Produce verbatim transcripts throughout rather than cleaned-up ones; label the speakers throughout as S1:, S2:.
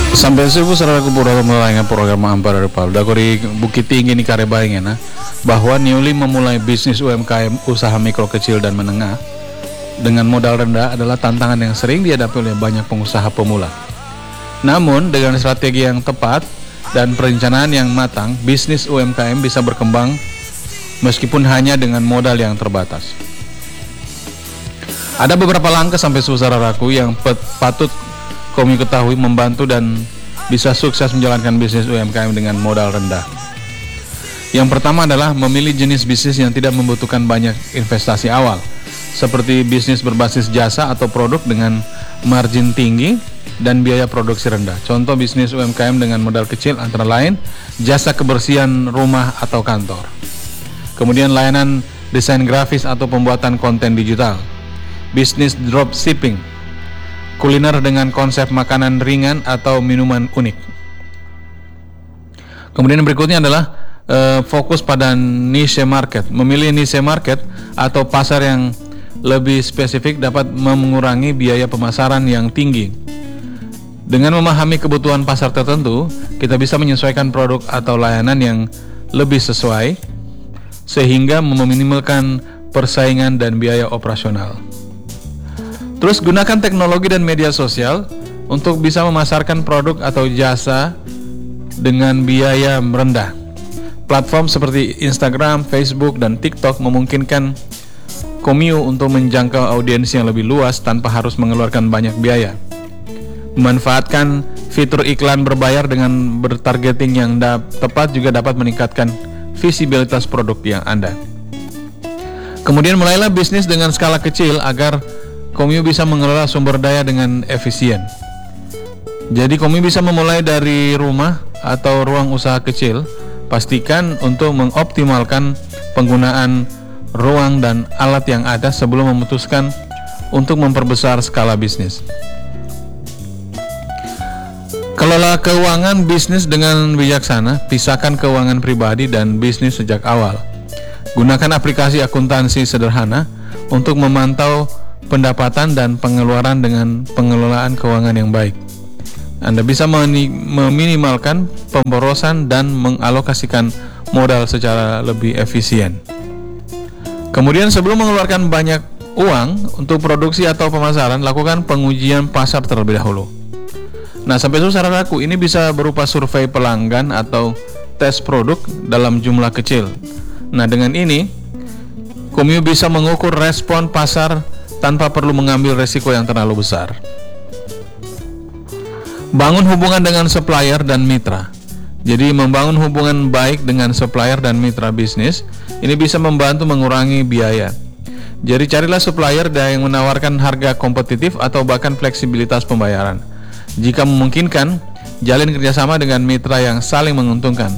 S1: Sampai seribu seratus program melayani program Ampar dari Palda Kori Bukit Tinggi ini karebaingnya nah, bahwa Newly memulai bisnis U M K M usaha mikro kecil dan menengah dengan modal rendah adalah tantangan yang sering dihadapi oleh banyak pengusaha pemula. Namun dengan strategi yang tepat dan perencanaan yang matang, bisnis U M K M bisa berkembang meskipun hanya dengan modal yang terbatas. Ada beberapa langkah sampai saudaraku yang patut kami ketahui membantu dan bisa sukses menjalankan bisnis U M K M dengan modal rendah. Yang pertama adalah memilih jenis bisnis yang tidak membutuhkan banyak investasi awal, seperti bisnis berbasis jasa atau produk dengan margin tinggi dan biaya produksi rendah. Contoh bisnis U M K M dengan modal kecil antara lain jasa kebersihan rumah atau kantor. Kemudian layanan desain grafis atau pembuatan konten digital. Bisnis dropshipping, kuliner dengan konsep makanan ringan atau minuman unik. Kemudian berikutnya adalah uh, fokus pada niche market. Memilih niche market atau pasar yang lebih spesifik dapat mengurangi biaya pemasaran yang tinggi. Dengan memahami kebutuhan pasar tertentu, kita bisa menyesuaikan produk atau layanan yang lebih sesuai sehingga meminimalkan persaingan dan biaya operasional. Terus gunakan teknologi dan media sosial untuk bisa memasarkan produk atau jasa dengan biaya rendah. Platform seperti Instagram, Facebook, dan TikTok memungkinkan Komio untuk menjangkau audiens yang lebih luas tanpa harus mengeluarkan banyak biaya. Memanfaatkan fitur iklan berbayar dengan bertargeting yang da- tepat juga dapat meningkatkan visibilitas produk yang Anda. Kemudian mulailah bisnis dengan skala kecil agar Komio bisa mengelola sumber daya dengan efisien. Jadi Komio bisa memulai dari rumah atau ruang usaha kecil. Pastikan untuk mengoptimalkan penggunaan ruang dan alat yang ada sebelum memutuskan untuk memperbesar skala bisnis. Kelola keuangan bisnis dengan bijaksana. Pisahkan keuangan pribadi dan bisnis sejak awal. Gunakan aplikasi akuntansi sederhana untuk memantau pendapatan dan pengeluaran dengan pengelolaan keuangan yang baik. Anda bisa meminimalkan pemborosan dan mengalokasikan modal secara lebih efisien. Kemudian sebelum mengeluarkan banyak uang untuk produksi atau pemasaran, lakukan pengujian pasar terlebih dahulu. Nah, sampai saudaraku, ini bisa berupa survei pelanggan atau tes produk dalam jumlah kecil. Nah, dengan ini Komio bisa mengukur respon pasar tanpa perlu mengambil resiko yang terlalu besar. Bangun hubungan dengan supplier dan mitra. Jadi membangun hubungan baik dengan supplier dan mitra bisnis ini bisa membantu mengurangi biaya. Jadi carilah supplier yang menawarkan harga kompetitif atau bahkan fleksibilitas pembayaran. Jika memungkinkan, jalin kerjasama dengan mitra yang saling menguntungkan.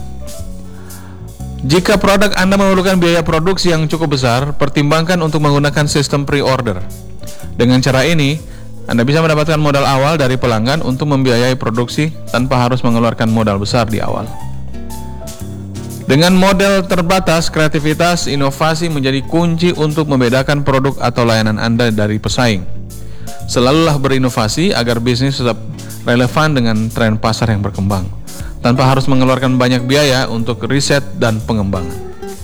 S1: Jika produk Anda memerlukan biaya produksi yang cukup besar, pertimbangkan untuk menggunakan sistem pre-order. Dengan cara ini, Anda bisa mendapatkan modal awal dari pelanggan untuk membiayai produksi tanpa harus mengeluarkan modal besar di awal. Dengan model terbatas, kreativitas, inovasi menjadi kunci untuk membedakan produk atau layanan Anda dari pesaing. Selalulah berinovasi agar bisnis tetap relevan dengan tren pasar yang berkembang, tanpa harus mengeluarkan banyak biaya untuk riset dan pengembangan.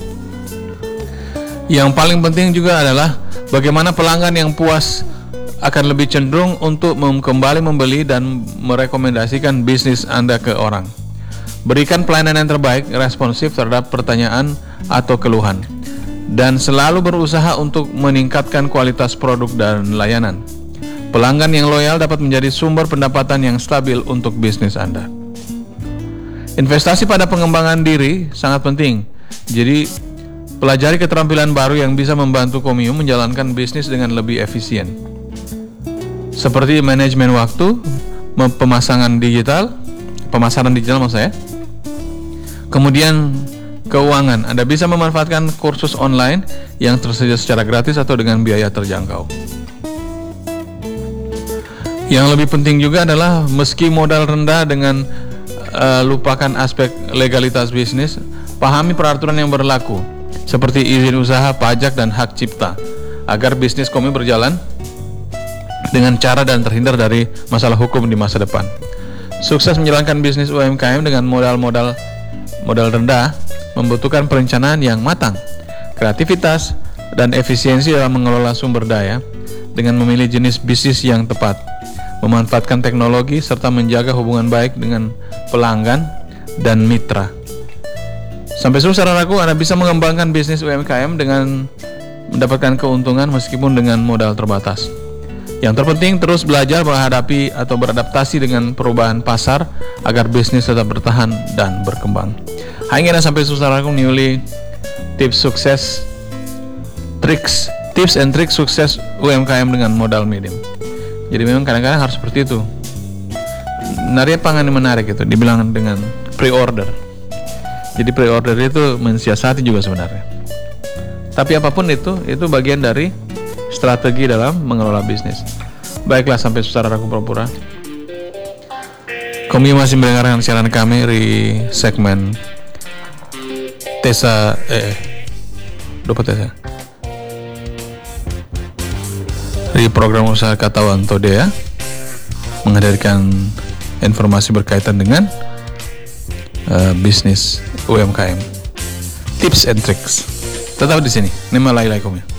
S1: Yang paling penting juga adalah bagaimana pelanggan yang puas akan lebih cenderung untuk kembali membeli dan merekomendasikan bisnis Anda ke orang. Berikan pelayanan yang terbaik, responsif terhadap pertanyaan atau keluhan, dan selalu berusaha untuk meningkatkan kualitas produk dan layanan. Pelanggan yang loyal dapat menjadi sumber pendapatan yang stabil untuk bisnis Anda. Investasi pada pengembangan diri sangat penting. Jadi, pelajari keterampilan baru yang bisa membantu Komio menjalankan bisnis dengan lebih efisien. Seperti manajemen waktu, pemasangan digital, pemasaran digital maksud saya. Kemudian keuangan. Anda bisa memanfaatkan kursus online yang tersedia secara gratis atau dengan biaya terjangkau. Yang lebih penting juga adalah meski modal rendah dengan uh, lupakan aspek legalitas bisnis, pahami peraturan yang berlaku seperti izin usaha, pajak, dan hak cipta agar bisnis Komio berjalan dengan cara dan terhindar dari masalah hukum di masa depan. Sukses menjalankan bisnis U M K M dengan modal-modal modal rendah membutuhkan perencanaan yang matang, kreativitas, dan efisiensi dalam mengelola sumber daya dengan memilih jenis bisnis yang tepat, memanfaatkan teknologi, serta menjaga hubungan baik dengan pelanggan dan mitra. Sampai sini saudaraku, Anda bisa mengembangkan bisnis U M K M dengan mendapatkan keuntungan meskipun dengan modal terbatas. Yang terpenting terus belajar menghadapi atau beradaptasi dengan perubahan pasar agar bisnis tetap bertahan dan berkembang. Hanya sampai saudaraku Newly tips sukses, tricks, tips and tricks sukses U M K M dengan modal medium. Jadi memang kadang-kadang harus seperti itu. Naria pangan yang menarik itu dibilang dengan pre-order. Jadi pre-order itu mensiasati juga sebenarnya. Tapi apapun itu, itu bagian dari strategi dalam mengelola bisnis. Baiklah sampai saudaraku pura-pura. Kami masih mendengarkan siaran kami di segmen Tesa eh lupa Tesa di program usaha Katawan Todea menghadirkan informasi berkaitan dengan uh, bisnis U M K M, tips and tricks. Tetap di sini. Nima lai lai